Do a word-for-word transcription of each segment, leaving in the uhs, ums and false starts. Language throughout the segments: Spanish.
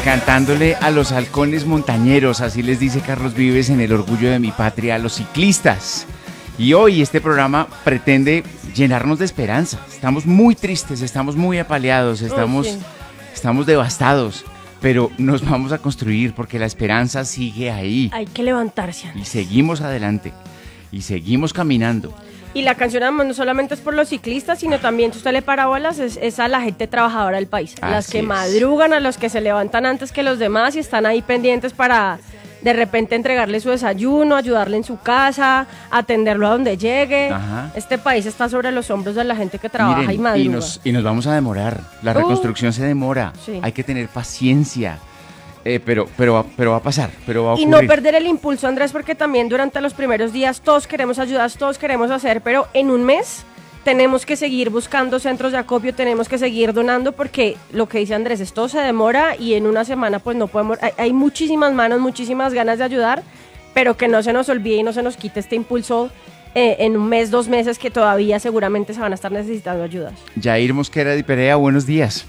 cantándole a los halcones montañeros, así les dice Carlos Vives en El orgullo de mi patria, a los ciclistas. Y hoy este programa pretende llenarnos de esperanza. Estamos muy tristes, estamos muy apaleados, estamos, oh, sí. estamos devastados, pero nos vamos a construir porque la esperanza sigue ahí. Hay que levantarse. Y seguimos adelante, y seguimos caminando. Y la canción no solamente es por los ciclistas, sino también, si usted le para bolas, es, es a la gente trabajadora del país. A las que es. madrugan, a los que se levantan antes que los demás y están ahí pendientes para de repente entregarle su desayuno, ayudarle en su casa, atenderlo a donde llegue. Ajá. Este país está sobre los hombros de la gente que trabaja. Miren, y madruga. Y nos, y nos vamos a demorar. La uh, reconstrucción se demora. Sí. Hay que tener paciencia. Eh, pero, pero, pero va a pasar, pero va a ocurrir. Y no perder el impulso, Andrés, porque también durante los primeros días todos queremos ayudar, todos queremos hacer, pero en un mes tenemos que seguir buscando centros de acopio, tenemos que seguir donando, porque lo que dice Andrés, esto se demora y en una semana pues no podemos, hay, hay muchísimas manos, muchísimas ganas de ayudar, pero que no se nos olvide y no se nos quite este impulso eh, en un mes, dos meses, que todavía seguramente se van a estar necesitando ayudas. Jair Mosquera de Perea, buenos días.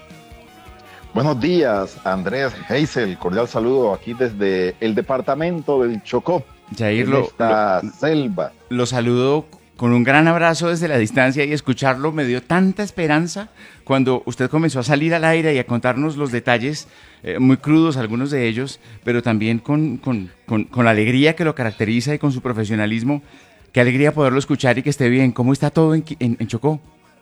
Buenos días, Andrés, Hazel, cordial saludo aquí desde el departamento del Chocó, Jair, en lo, esta lo, selva. Lo saludo con un gran abrazo desde la distancia, y escucharlo me dio tanta esperanza cuando usted comenzó a salir al aire y a contarnos los detalles, eh, muy crudos algunos de ellos, pero también con, con, con, con la alegría que lo caracteriza y con su profesionalismo. Qué alegría poderlo escuchar y que esté bien. ¿Cómo está todo en, en, en Chocó?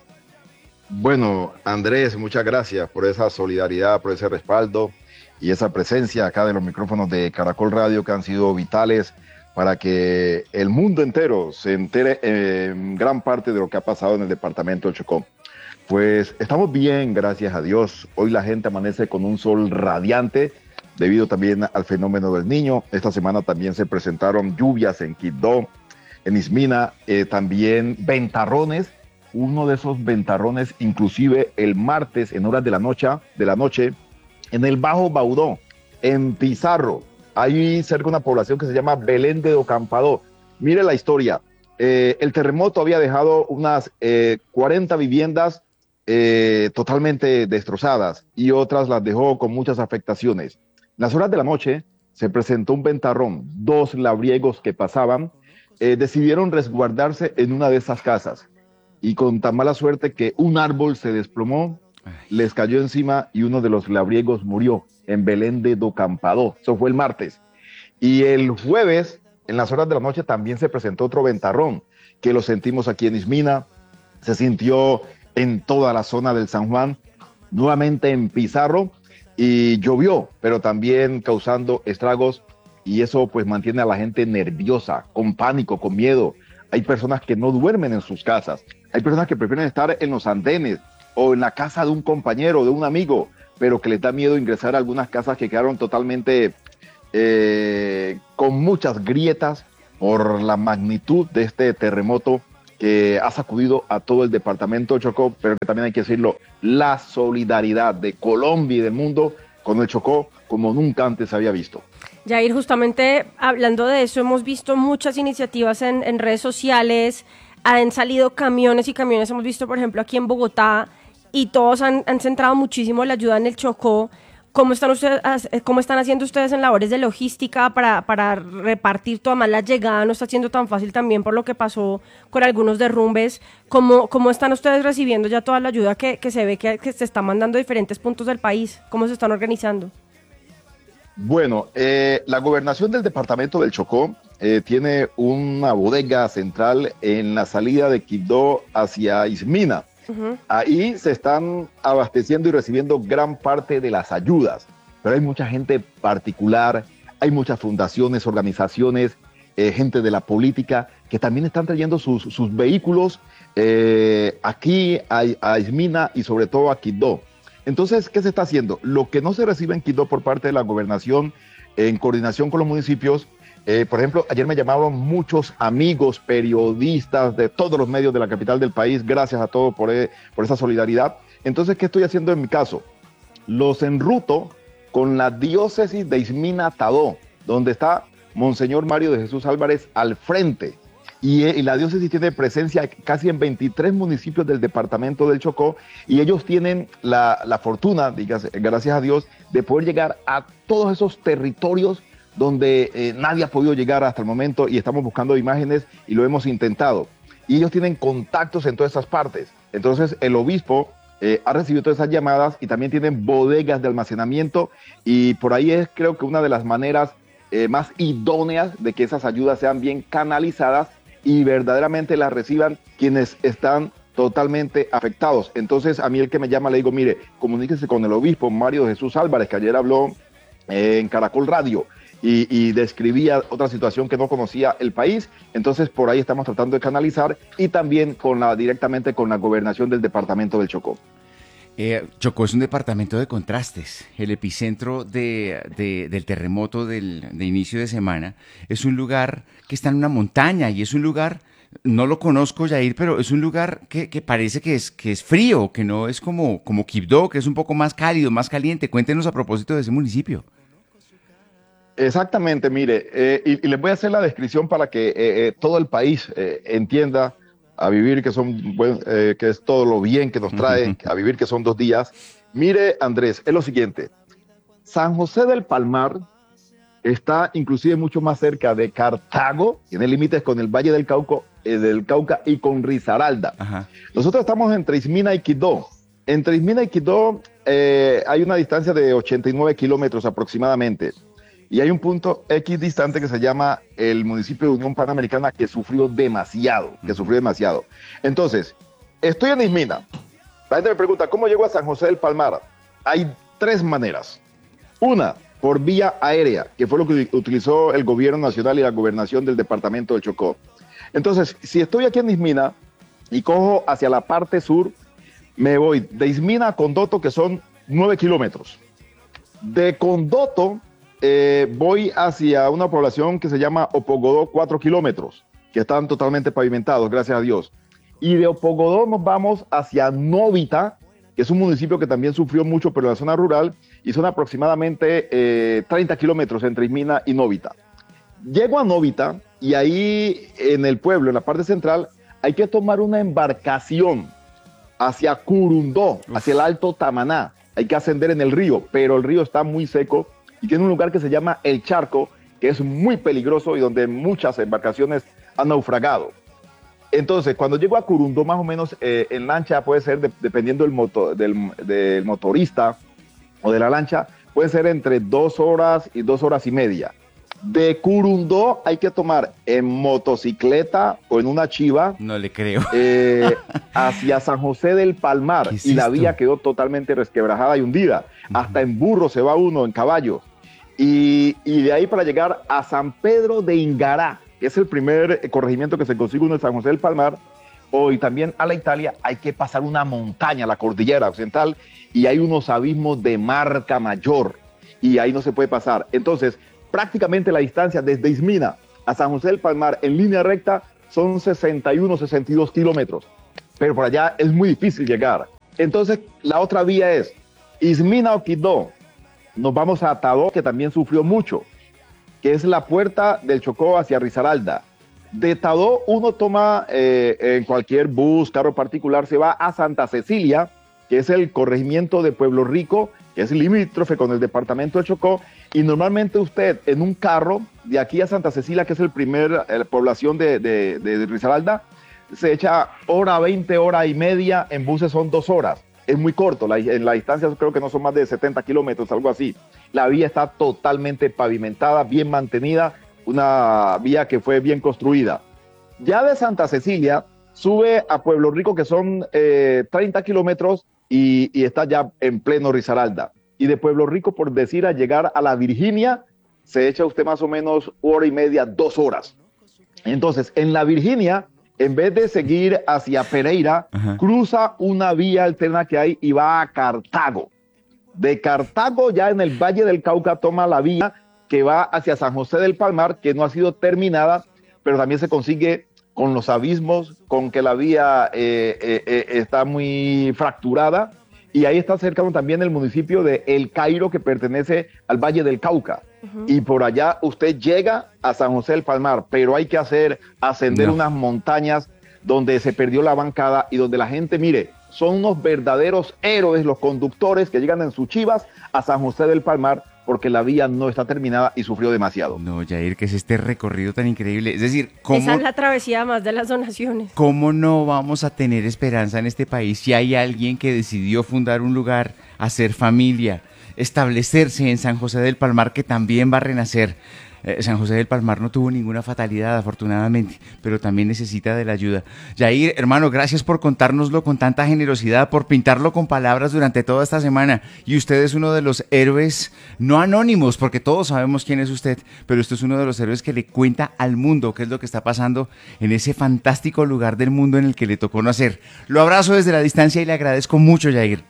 Bueno, Andrés, muchas gracias por esa solidaridad, por ese respaldo y esa presencia acá de los micrófonos de Caracol Radio, que han sido vitales para que el mundo entero se entere en gran parte de lo que ha pasado en el departamento del Chocó. Pues estamos bien, gracias a Dios. Hoy la gente amanece con un sol radiante debido también al fenómeno del Niño. Esta semana también se presentaron lluvias en Quibdó, en Ismina, eh, también ventarrones. Uno de esos ventarrones, inclusive el martes en horas de la noche, de la noche en el Bajo Baudó, en Pizarro, hay cerca de una población que se llama Belén de Docampadó. Mire la historia, eh, el terremoto había dejado unas eh, cuarenta viviendas eh, totalmente destrozadas y otras las dejó con muchas afectaciones. En las horas de la noche se presentó un ventarrón, dos labriegos que pasaban eh, decidieron resguardarse en una de esas casas. Y con tan mala suerte que un árbol se desplomó, Ay. les cayó encima y uno de los labriegos murió en Belén de Docampadó. Eso fue el martes. Y el jueves, en las horas de la noche, también se presentó otro ventarrón, que lo sentimos aquí en Ismina, se sintió en toda la zona del San Juan, nuevamente en Pizarro, y llovió, pero también causando estragos, y eso pues mantiene a la gente nerviosa, con pánico, con miedo. Hay personas que no duermen en sus casas. Hay personas que prefieren estar en los andenes o en la casa de un compañero, de un amigo, pero que les da miedo ingresar a algunas casas que quedaron totalmente eh, con muchas grietas por la magnitud de este terremoto que ha sacudido a todo el departamento de Chocó, pero que también hay que decirlo, la solidaridad de Colombia y del mundo con el Chocó como nunca antes se había visto. Jair, justamente hablando de eso, hemos visto muchas iniciativas en, en redes sociales, han salido camiones y camiones, hemos visto por ejemplo aquí en Bogotá, y todos han, han centrado muchísimo la ayuda en el Chocó. ¿Cómo están ustedes, cómo están haciendo ustedes en labores de logística para, para repartir toda más la llegada? No está siendo tan fácil también por lo que pasó con algunos derrumbes. ¿Cómo, cómo están ustedes recibiendo ya toda la ayuda que, que se ve que, que se está mandando a diferentes puntos del país? ¿Cómo se están organizando? Bueno, eh, la gobernación del departamento del Chocó eh, tiene una bodega central en la salida de Quibdó hacia Ismina. Uh-huh. Ahí se están abasteciendo y recibiendo gran parte de las ayudas, pero hay mucha gente particular, hay muchas fundaciones, organizaciones, eh, gente de la política que también están trayendo sus, sus vehículos eh, aquí a, a Ismina y sobre todo a Quibdó. Entonces, ¿qué se está haciendo? Lo que no se recibe en Quibdó por parte de la gobernación, en coordinación con los municipios, eh, por ejemplo, ayer me llamaron muchos amigos, periodistas de todos los medios de la capital del país, gracias a todos por, eh, por esa solidaridad. Entonces, ¿qué estoy haciendo en mi caso? Los enruto con la diócesis de Ismina Tadó, donde está Monseñor Mario de Jesús Álvarez al frente. y, y la diócesis tiene presencia casi en veintitrés municipios del departamento del Chocó, y ellos tienen la, la fortuna, dígase, gracias a Dios, de poder llegar a todos esos territorios donde eh, nadie ha podido llegar hasta el momento, y estamos buscando imágenes y lo hemos intentado. Y ellos tienen contactos en todas esas partes. Entonces el obispo eh, ha recibido todas esas llamadas, y también tienen bodegas de almacenamiento, y por ahí es, creo que una de las maneras eh, más idóneas de que esas ayudas sean bien canalizadas y verdaderamente las reciban quienes están totalmente afectados. Entonces a mí el que me llama le digo, mire, comuníquese con el obispo Mario Jesús Álvarez, que ayer habló eh, en Caracol Radio, Y, y describía otra situación que no conocía el país. Entonces por ahí estamos tratando de canalizar, y también con la, directamente con la gobernación del departamento del Chocó. Eh, Chocó es un departamento de contrastes. El epicentro de, de, del terremoto del, de inicio de semana es un lugar que está en una montaña, y es un lugar, no lo conozco, Yair, pero es un lugar que, que parece que es, que es frío, que no es como, como Quibdó, que es un poco más cálido, más caliente. Cuéntenos a propósito de ese municipio. Exactamente, mire, eh, y, y les voy a hacer la descripción para que eh, eh, todo el país eh, entienda a vivir que son buen, eh, que es todo lo bien que nos trae, a vivir que son dos días. Mire, Andrés, es lo siguiente: San José del Palmar está inclusive mucho más cerca de Cartago, tiene límites con el Valle del Cauca, eh, del Cauca y con Risaralda. Ajá. Nosotros estamos entre Ismina y Quibdó. Entre Ismina y Quibdó eh, hay una distancia de ochenta y nueve kilómetros aproximadamente. Y hay un punto X distante que se llama el municipio de Unión Panamericana, que sufrió demasiado, que sufrió demasiado. Entonces, estoy en Ismina. La gente me pregunta, ¿cómo llego a San José del Palmar? Hay tres maneras. Una, por vía aérea, que fue lo que utilizó el gobierno nacional y la gobernación del departamento del Chocó. Entonces, si estoy aquí en Ismina y cojo hacia la parte sur, me voy de Ismina a Condoto, que son nueve kilómetros. De Condoto Eh, voy hacia una población que se llama Opogodó, cuatro kilómetros, que están totalmente pavimentados, gracias a Dios. Y de Opogodó nos vamos hacia Novita, que es un municipio que también sufrió mucho, pero en la zona rural, y son aproximadamente eh, treinta kilómetros entre Ismina y Novita. Llego a Novita, y ahí en el pueblo, en la parte central, hay que tomar una embarcación hacia Curundó, hacia el Alto Tamaná. Hay que ascender en el río, pero el río está muy seco, y tiene un lugar que se llama El Charco, que es muy peligroso y donde muchas embarcaciones han naufragado. Entonces, cuando llego a Curundó, más o menos eh, en lancha puede ser, de, dependiendo del, moto, del, del motorista o de la lancha, puede ser entre dos horas y dos horas y media. De Curundó hay que tomar en motocicleta o en una chiva. No le creo. Eh, hacia San José del Palmar, y la vía quedó totalmente resquebrajada y hundida. Uh-huh. Hasta en burro se va uno, en caballo. Y, y de ahí para llegar a San Pedro de Ingará, que es el primer corregimiento que se consigue uno en San José del Palmar, o y también a la Italia, hay que pasar una montaña, la cordillera occidental, y hay unos abismos de marca mayor, y ahí no se puede pasar. Entonces, prácticamente la distancia desde Ismina a San José del Palmar en línea recta son sesenta y uno, sesenta y dos kilómetros, pero por allá es muy difícil llegar. Entonces, la otra vía es Ismina o Quibdó. Nos vamos a Tadó, que también sufrió mucho, que es la puerta del Chocó hacia Risaralda. De Tadó uno toma eh, en cualquier bus, carro particular, se va a Santa Cecilia, que es el corregimiento de Pueblo Rico, que es limítrofe con el departamento del Chocó, y normalmente usted en un carro de aquí a Santa Cecilia, que es el primer eh, población de, de, de, de Risaralda, se echa hora veinte, hora y media, en buses son dos horas. Es muy corto, la, en la distancia creo que no son más de setenta kilómetros, algo así. La vía está totalmente pavimentada, bien mantenida, una vía que fue bien construida. Ya de Santa Cecilia sube a Pueblo Rico, que son eh, treinta kilómetros, y, y está ya en pleno Risaralda. Y de Pueblo Rico, por decir, a llegar a la Virginia, se echa usted más o menos hora y media, dos horas. Entonces, en la Virginia, en vez de seguir hacia Pereira, ajá, cruza una vía alterna que hay y va a Cartago. De Cartago, ya en el Valle del Cauca, toma la vía que va hacia San José del Palmar, que no ha sido terminada, pero también se consigue con los abismos, con que la vía eh, eh, eh, está muy fracturada, y ahí está cercano también el municipio de El Cairo, que pertenece al Valle del Cauca. Uh-huh. Y por allá usted llega a San José del Palmar, pero hay que hacer, ascender no. unas montañas donde se perdió la bancada y donde la gente, mire, son unos verdaderos héroes los conductores que llegan en sus chivas a San José del Palmar porque la vía no está terminada y sufrió demasiado. No, Jair, ¿qué es este recorrido tan increíble? Es decir, ¿cómo, esa es la travesía más de las donaciones. ¿Cómo no vamos a tener esperanza en este país si hay alguien que decidió fundar un lugar, hacer familia, establecerse en San José del Palmar, que también va a renacer? Eh, San José del Palmar no tuvo ninguna fatalidad, afortunadamente, pero también necesita de la ayuda. Jair, hermano, gracias por contárnoslo con tanta generosidad, por pintarlo con palabras durante toda esta semana. Y usted es uno de los héroes, no anónimos, porque todos sabemos quién es usted, pero usted es uno de los héroes que le cuenta al mundo qué es lo que está pasando en ese fantástico lugar del mundo en el que le tocó nacer. Lo abrazo desde la distancia y le agradezco mucho, Jair.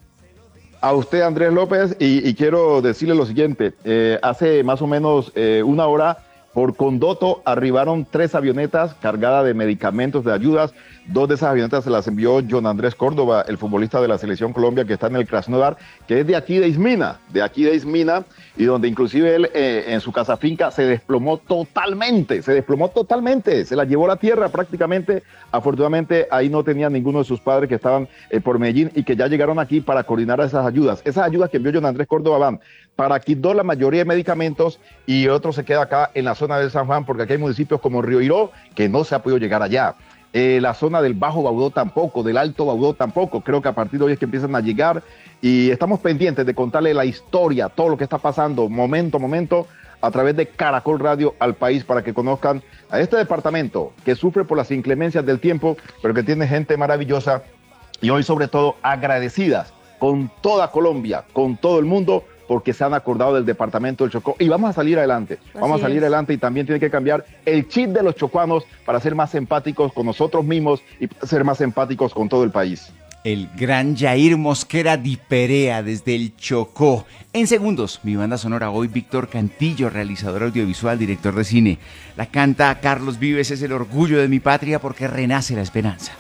A usted, Andrés López, y, y quiero decirle lo siguiente, eh, hace más o menos eh, una hora por Condoto arribaron tres avionetas cargadas de medicamentos, de ayudas. Dos de esas avionetas se las envió John Andrés Córdoba, el futbolista de la Selección Colombia que está en el Krasnodar, que es de aquí de Ismina, de aquí de Ismina, y donde inclusive él eh, en su casa finca se desplomó totalmente, se desplomó totalmente, se la llevó a la tierra prácticamente. Afortunadamente ahí no tenía ninguno de sus padres que estaban eh, por Medellín y que ya llegaron aquí para coordinar esas ayudas. Esas ayudas que envió John Andrés Córdoba van para Quibdó la mayoría de medicamentos y otro se queda acá en la zona de San Juan, porque aquí hay municipios como Río Iró que no se ha podido llegar allá. Eh, la zona del Bajo Baudó tampoco, del Alto Baudó tampoco. Creo que a partir de hoy es que empiezan a llegar y estamos pendientes de contarle la historia, todo lo que está pasando, momento a momento, a través de Caracol Radio al país, para que conozcan a este departamento que sufre por las inclemencias del tiempo, pero que tiene gente maravillosa y hoy sobre todo agradecidas con toda Colombia, con todo el mundo, porque se han acordado del departamento del Chocó y vamos a salir adelante, vamos Así a salir es. adelante y también tiene que cambiar el chip de los chocuanos para ser más empáticos con nosotros mismos y ser más empáticos con todo el país. El gran Jair Mosquera Di Perea desde el Chocó. En segundos, mi banda sonora hoy, Víctor Cantillo, realizador audiovisual, director de cine. La canta Carlos Vives, es el orgullo de mi patria porque renace la esperanza.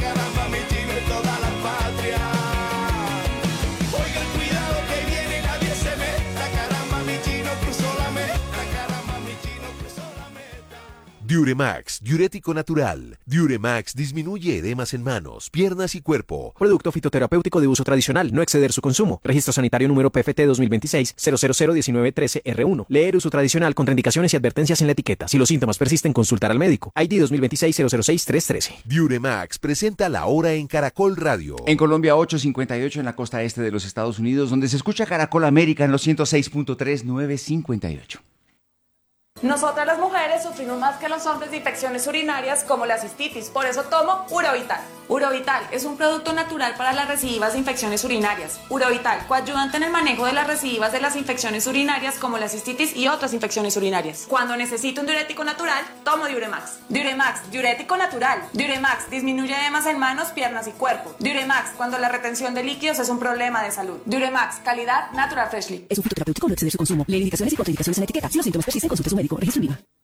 Diuremax, diurético natural. Diuremax disminuye edemas en manos, piernas y cuerpo. Producto fitoterapéutico de uso tradicional, no exceder su consumo. Registro sanitario número P F T dos mil veintiséis cero cero cero diecinueve trece R uno. Leer uso tradicional, contraindicaciones y advertencias en la etiqueta. Si los síntomas persisten, consultar al médico. I D dos mil veintiséis cero cero seis tres trece. Diuremax presenta la hora en Caracol Radio. En Colombia, ocho cincuenta y ocho en la costa este de los Estados Unidos, donde se escucha Caracol América en los ciento seis punto tres, nueve cincuenta y ocho. Nosotras las mujeres sufrimos más que los hombres de infecciones urinarias como la cistitis, por eso tomo Urovital. Urovital es un producto natural para las recidivas de infecciones urinarias. Urovital, coayudante en el manejo de las recidivas de las infecciones urinarias como la cistitis y otras infecciones urinarias. Cuando necesito un diurético natural, tomo Diuremax. Diuremax, diurético natural. Diuremax disminuye edemas en manos, piernas y cuerpo. Diuremax, cuando la retención de líquidos es un problema de salud. Diuremax, calidad Natural Freshly. Es un fitoterapéutico, no exceder su consumo. Lee indicaciones y contraindicaciones en la etiqueta. Si los síntomas persisten, consulte a su médico. Registro IVA.